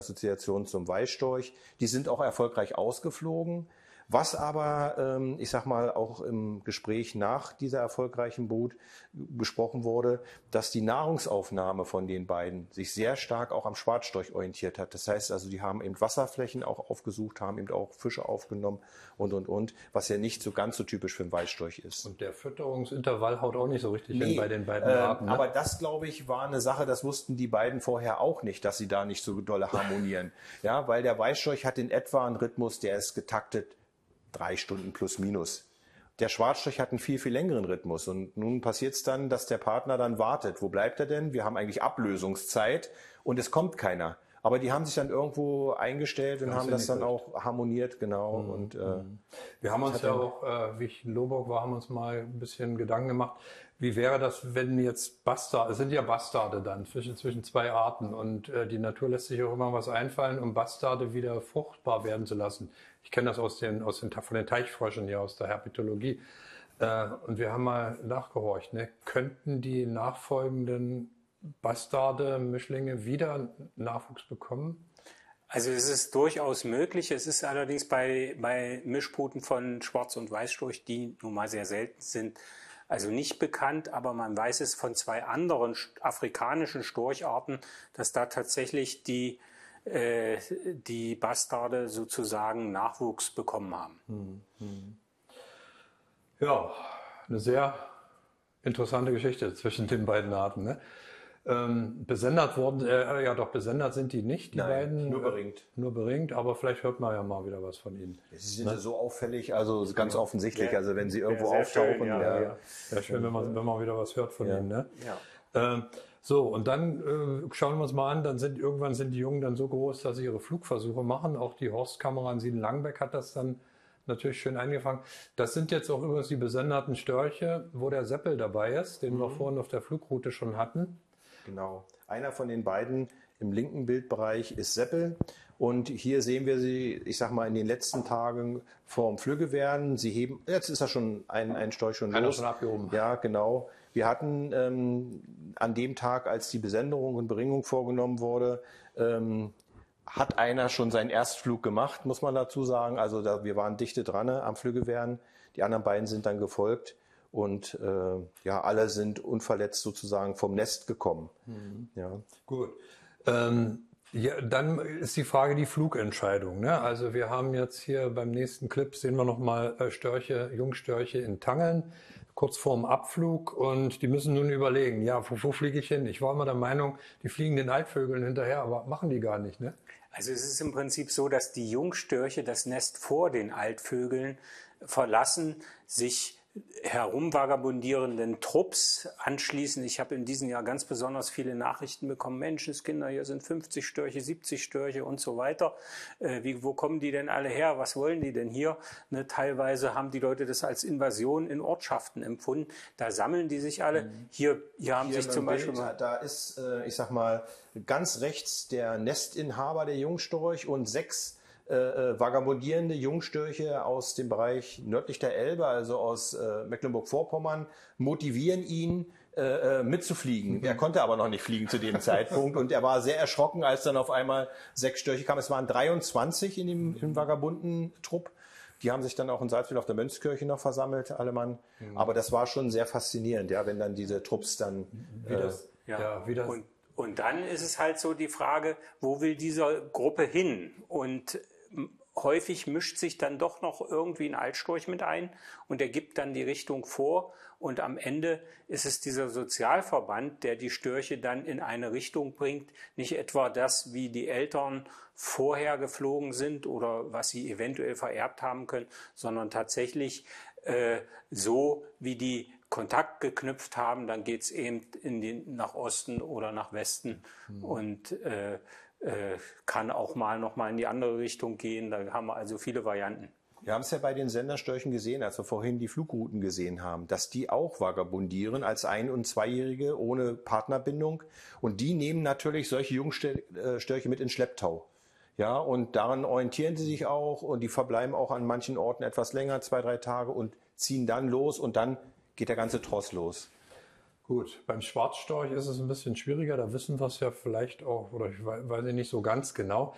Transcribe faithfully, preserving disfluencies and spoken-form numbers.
Assoziation zum Weißstorch. Die sind auch erfolgreich ausgeflogen. Was aber, ähm, ich sag mal, auch im Gespräch nach dieser erfolgreichen Brut besprochen wurde, dass die Nahrungsaufnahme von den beiden sich sehr stark auch am Schwarzstorch orientiert hat. Das heißt also, die haben eben Wasserflächen auch aufgesucht, haben eben auch Fische aufgenommen und, und, und, was ja nicht so ganz so typisch für den Weißstorch ist. Und der Fütterungsintervall haut auch nicht so richtig nee, hin bei den beiden äh, Arten. Ne? Aber das, glaube ich, war eine Sache, das wussten die beiden vorher auch nicht, dass sie da nicht so dolle harmonieren. Ja, weil der Weißstorch hat in etwa einen Rhythmus, der ist getaktet, drei Stunden plus minus. Der Schwarzstorch hat einen viel, viel längeren Rhythmus. Und nun passiert es dann, dass der Partner dann wartet. Wo bleibt er denn? Wir haben eigentlich Ablösungszeit und es kommt keiner. Aber die haben sich dann irgendwo eingestellt und Ganz haben das dann auch harmoniert, genau. Mhm. Und, äh, wir haben uns ja auch, äh, wie ich in Lohburg war, haben uns mal ein bisschen Gedanken gemacht, wie wäre das, wenn jetzt Bastarde, es sind ja Bastarde dann zwischen, zwischen zwei Arten und äh, die Natur lässt sich auch immer was einfallen, um Bastarde wieder fruchtbar werden zu lassen. Ich kenne das aus den, aus den, von den Teichfröschen hier, aus der Herpetologie. Äh, und wir haben mal nachgehorcht, ne? Könnten die nachfolgenden Bastarde, Mischlinge wieder Nachwuchs bekommen? Also es ist durchaus möglich. Es ist allerdings bei, bei Mischbruten von Schwarz- und Weißstorch, die nun mal sehr selten sind, also nicht bekannt, aber man weiß es von zwei anderen afrikanischen Storcharten, dass da tatsächlich die, äh, die Bastarde sozusagen Nachwuchs bekommen haben. Hm, hm. Ja, eine sehr interessante Geschichte zwischen den beiden Arten, ne? Ähm, besendet worden, äh, ja doch, besendet sind die nicht, die Nein, beiden. Nur beringt. Äh, nur beringt, aber vielleicht hört man ja mal wieder was von ihnen. Sie sind ja so auffällig, also ganz offensichtlich, ja. also wenn sie irgendwo ja, auftauchen. Schön, ja, ja, ja. ja, schön, wenn man, wenn man wieder was hört von ja. ihnen. Ne? Ja. Ähm, so, und dann äh, schauen wir uns mal an, dann sind irgendwann sind die Jungen dann so groß, dass sie ihre Flugversuche machen. Auch die Horstkamera in Sieden-Langenbeck hat das dann natürlich schön eingefangen. Das sind jetzt auch übrigens die besenderten Störche, wo der Seppel dabei ist, den mhm. wir vorhin auf der Flugroute schon hatten. Genau. Einer von den beiden im linken Bildbereich ist Seppel. Und hier sehen wir sie, ich sag mal, in den letzten Tagen vorm Flügge werden. Sie heben, jetzt ist er schon ein, ein Storch schon Einer los. schon abgehoben. Ja, genau. Wir hatten ähm, an dem Tag, als die Besenderung und Beringung vorgenommen wurde, ähm, hat einer schon seinen Erstflug gemacht, muss man dazu sagen. Also da, wir waren dichte dran am Flügge werden. Die anderen beiden sind dann gefolgt. Und äh, ja, alle sind unverletzt sozusagen vom Nest gekommen. Mhm. Ja. Gut. Ähm, ja, dann ist die Frage die Flugentscheidung. Ne? Also wir haben jetzt hier beim nächsten Clip, sehen wir nochmal äh, Störche, Jungstörche in Tangeln, kurz vorm Abflug. Und die müssen nun überlegen, ja, wo, wo fliege ich hin? Ich war immer der Meinung, die fliegen den Altvögeln hinterher, aber machen die gar nicht, ne? Also es ist im Prinzip so, dass die Jungstörche das Nest vor den Altvögeln verlassen, sich herumvagabundierenden Trupps anschließen. Ich habe in diesem Jahr ganz besonders viele Nachrichten bekommen. Menschenskinder, hier sind fünfzig Störche, siebzig Störche und so weiter. Äh, wie, wo kommen die denn alle her? Was wollen die denn hier? Ne, teilweise haben die Leute das als Invasion in Ortschaften empfunden. Da sammeln die sich alle. Mhm. Hier, hier haben hier sich zum Beispiel... Bild, da ist, äh, ich sag mal, ganz rechts der Nestinhaber der Jungstorch und sechs Äh, vagabundierende Jungstörche aus dem Bereich nördlich der Elbe, also aus äh, Mecklenburg-Vorpommern, motivieren ihn, äh, mitzufliegen. Mhm. Er konnte aber noch nicht fliegen zu dem Zeitpunkt und er war sehr erschrocken, als dann auf einmal sechs Störche kamen. Es waren dreiundzwanzig in dem, im vagabunden Trupp. Die haben sich dann auch in Salzwedel auf der Mönchskirche noch versammelt, alle Mann. Mhm. Aber das war schon sehr faszinierend, ja, wenn dann diese Trupps dann... Wie das, äh, ja, ja, wie das und, und dann ist es halt so die Frage, wo will diese Gruppe hin? Und häufig mischt sich dann doch noch irgendwie ein Altstorch mit ein und der gibt dann die Richtung vor und am Ende ist es dieser Sozialverband, der die Störche dann in eine Richtung bringt, nicht etwa das, wie die Eltern vorher geflogen sind oder was sie eventuell vererbt haben können, sondern tatsächlich äh, so, wie die Kontakt geknüpft haben, dann geht es eben in den, nach Osten oder nach Westen mhm. und äh, Äh, kann auch mal noch mal in die andere Richtung gehen. Da haben wir also viele Varianten. Wir haben es ja bei den Senderstörchen gesehen, als wir vorhin die Flugrouten gesehen haben, dass die auch vagabundieren als Ein- und Zweijährige ohne Partnerbindung. Und die nehmen natürlich solche Jungstörche mit in Schlepptau. Ja, und daran orientieren sie sich auch und die verbleiben auch an manchen Orten etwas länger, zwei, drei Tage und ziehen dann los und dann geht der ganze Tross los. Gut, beim Schwarzstorch ist es ein bisschen schwieriger, da wissen wir es ja vielleicht auch, oder ich weiß nicht so ganz genau.